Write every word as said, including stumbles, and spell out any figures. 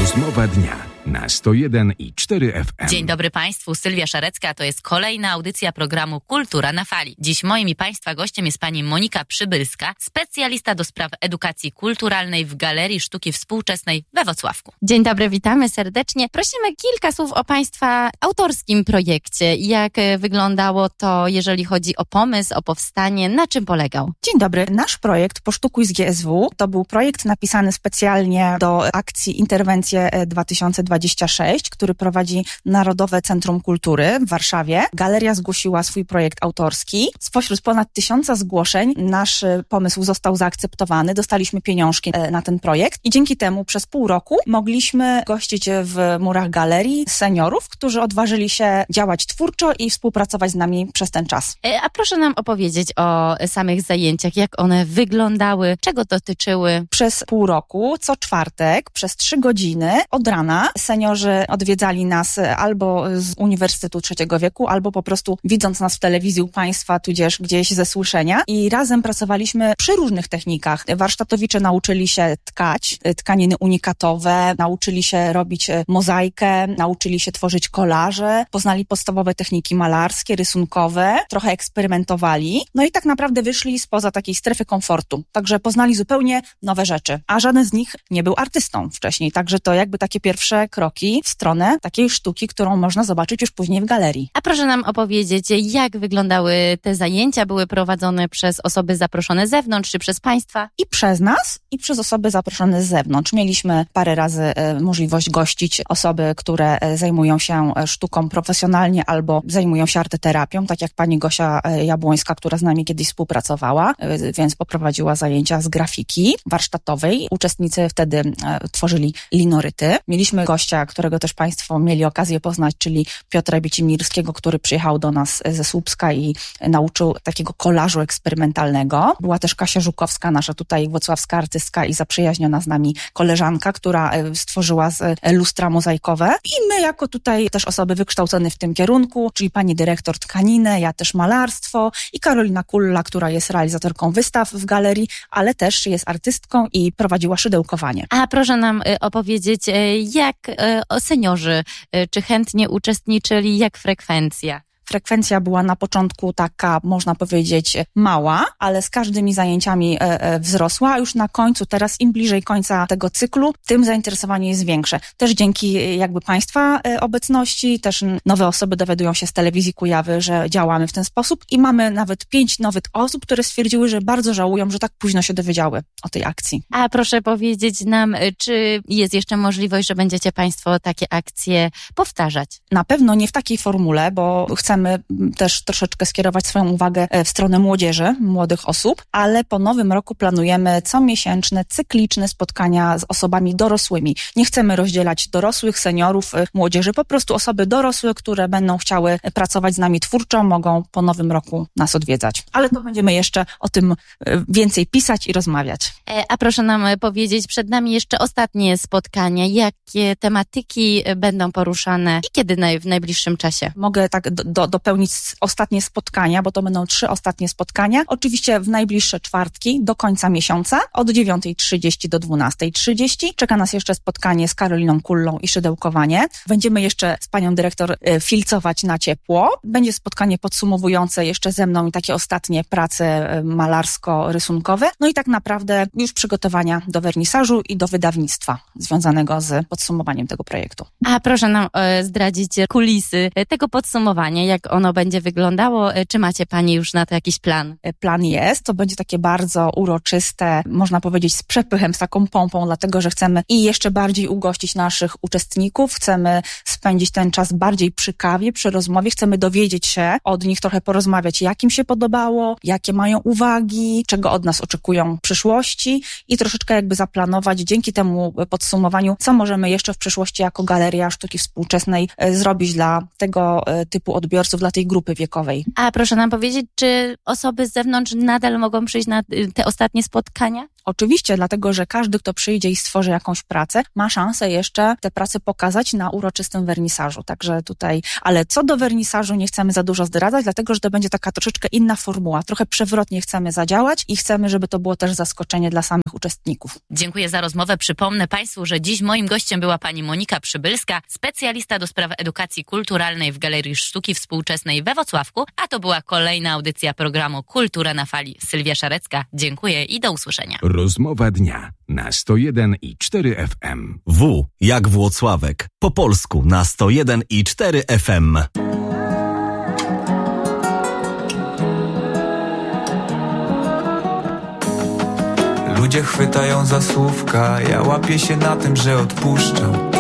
Rozmowa dnia na sto jeden i cztery F M. Dzień dobry Państwu, Sylwia Szarecka, to jest kolejna audycja programu Kultura na Fali. Dziś moim i Państwa gościem jest pani Monika Przybylska, specjalista do spraw edukacji kulturalnej w Galerii Sztuki Współczesnej we Wrocławku. Dzień dobry, witamy serdecznie. Prosimy kilka słów o Państwa autorskim projekcie. Jak wyglądało to, jeżeli chodzi o pomysł, o powstanie, na czym polegał? Dzień dobry. Nasz projekt Posztukuj z G S W to był projekt napisany specjalnie do akcji Interwencje dwa tysiące dwudziesty szósty, który prowadzi Narodowe Centrum Kultury w Warszawie. Galeria zgłosiła swój projekt autorski. Spośród ponad tysiąca zgłoszeń nasz pomysł został zaakceptowany. Dostaliśmy pieniążki na ten projekt i dzięki temu przez pół roku mogliśmy gościć w murach galerii seniorów, którzy odważyli się działać twórczo i współpracować z nami przez ten czas. A proszę nam opowiedzieć o samych zajęciach, jak one wyglądały, czego dotyczyły? Przez pół roku, co czwartek, przez trzy godziny od rana seniorzy odwiedzali nas albo z Uniwersytetu Trzeciego Wieku, albo po prostu widząc nas w telewizji u Państwa, tudzież gdzieś ze słyszenia i razem pracowaliśmy przy różnych technikach. Warsztatowicze nauczyli się tkać, tkaniny unikatowe, nauczyli się robić mozaikę, nauczyli się tworzyć kolaże, poznali podstawowe techniki malarskie, rysunkowe, trochę eksperymentowali, no i tak naprawdę wyszli spoza takiej strefy komfortu. Także poznali zupełnie nowe rzeczy, a żaden z nich nie był artystą wcześniej, także to jakby takie pierwsze kroki w stronę takiej sztuki, którą można zobaczyć już później w galerii. A proszę nam opowiedzieć, jak wyglądały te zajęcia? Były prowadzone przez osoby zaproszone z zewnątrz, czy przez Państwa? I przez nas, i przez osoby zaproszone z zewnątrz. Mieliśmy parę razy e, możliwość gościć osoby, które e, zajmują się sztuką profesjonalnie albo zajmują się arteterapią, tak jak pani Gosia e, Jabłońska, która z nami kiedyś współpracowała, e, więc poprowadziła zajęcia z grafiki warsztatowej. Uczestnicy wtedy e, tworzyli linoryty. Mieliśmy gościa, którego też Państwo mieli okazję poznać, czyli Piotra Bicimirskiego, który przyjechał do nas ze Słupska i nauczył takiego kolażu eksperymentalnego. Była też Kasia Żukowska, nasza tutaj włocławska artystka i zaprzyjaźniona z nami koleżanka, która stworzyła lustra mozaikowe. I my jako tutaj też osoby wykształcone w tym kierunku, czyli pani dyrektor tkaninę, ja też malarstwo i Karolina Kulla, która jest realizatorką wystaw w galerii, ale też jest artystką i prowadziła szydełkowanie. A proszę nam opowiedzieć, jak seniorzy, czy chętnie uczestniczyli, jak frekwencja? Frekwencja była na początku taka, można powiedzieć, mała, ale z każdymi zajęciami e, e, wzrosła, a już na końcu, teraz im bliżej końca tego cyklu, tym zainteresowanie jest większe. Też dzięki jakby Państwa e, obecności, też nowe osoby dowiadują się z telewizji Kujawy, że działamy w ten sposób i mamy nawet pięć nowych osób, które stwierdziły, że bardzo żałują, że tak późno się dowiedziały o tej akcji. A proszę powiedzieć nam, czy jest jeszcze możliwość, że będziecie Państwo takie akcje powtarzać? Na pewno nie w takiej formule, bo chcemy też troszeczkę skierować swoją uwagę w stronę młodzieży, młodych osób, ale po nowym roku planujemy comiesięczne, cykliczne spotkania z osobami dorosłymi. Nie chcemy rozdzielać dorosłych, seniorów, młodzieży, po prostu osoby dorosłe, które będą chciały pracować z nami twórczo, mogą po nowym roku nas odwiedzać. Ale to będziemy jeszcze o tym więcej pisać i rozmawiać. A proszę nam powiedzieć, przed nami jeszcze ostatnie spotkania. Jakie tematyki będą poruszane i kiedy naj, w najbliższym czasie? Mogę tak do, do, dopełnić ostatnie spotkania, bo to będą trzy ostatnie spotkania. Oczywiście w najbliższe czwartki do końca miesiąca od dziewiątej trzydzieści do dwunastej trzydzieści. Czeka nas jeszcze spotkanie z Karoliną Kullą i szydełkowanie. Będziemy jeszcze z panią dyrektor filcować na ciepło. Będzie spotkanie podsumowujące jeszcze ze mną i takie ostatnie prace malarsko-rysunkowe. No i tak naprawdę już przygotowania do wernisażu i do wydawnictwa związanego z podsumowaniem tego projektu. A proszę nam e, zdradzić kulisy tego podsumowania, jak ono będzie wyglądało? Czy macie Panie już na to jakiś plan? Plan jest, to będzie takie bardzo uroczyste, można powiedzieć z przepychem, z taką pompą, dlatego że chcemy i jeszcze bardziej ugościć naszych uczestników, chcemy spędzić ten czas bardziej przy kawie, przy rozmowie, chcemy dowiedzieć się od nich, trochę porozmawiać, jak im się podobało, jakie mają uwagi, czego od nas oczekują w przyszłości i troszeczkę jakby zaplanować dzięki temu podsumowaniu, co możemy jeszcze w przyszłości jako Galeria Sztuki Współczesnej zrobić dla tego typu odbiorców, dla tej grupy wiekowej. A proszę nam powiedzieć, czy osoby z zewnątrz nadal mogą przyjść na te ostatnie spotkania? Oczywiście, dlatego, że każdy, kto przyjdzie i stworzy jakąś pracę, ma szansę jeszcze tę pracę pokazać na uroczystym wernisażu. Także tutaj, ale co do wernisażu nie chcemy za dużo zdradzać, dlatego, że to będzie taka troszeczkę inna formuła. Trochę przewrotnie chcemy zadziałać i chcemy, żeby to było też zaskoczenie dla samych uczestników. Dziękuję za rozmowę. Przypomnę Państwu, że dziś moim gościem była pani Monika Przybylska, specjalista do spraw edukacji kulturalnej w Galerii Sztuki Współczesnej we Wrocławku, a to była kolejna audycja programu Kultura na Fali. Sylwia Szarecka, dziękuję i do usłyszenia. Rozmowa dnia na sto jeden i cztery F M. W jak Włocławek. Po polsku na sto jeden i cztery F M. Ludzie chwytają za słówka, ja łapię się na tym, że odpuszczam.